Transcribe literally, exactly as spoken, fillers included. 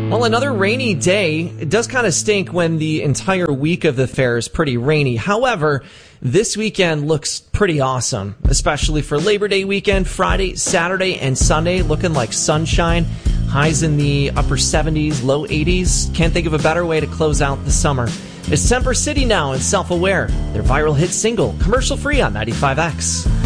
Well, another rainy day. It does kind of stink when the entire week of the fair is pretty rainy. However, this weekend looks pretty awesome, especially for Labor Day weekend, Friday, Saturday, and Sunday, looking like sunshine. Highs in the upper seventies, low eighties. Can't think of a better way to close out the summer. It's Semper City now and Self-Aware. Their viral hit single, commercial free on ninety-five X.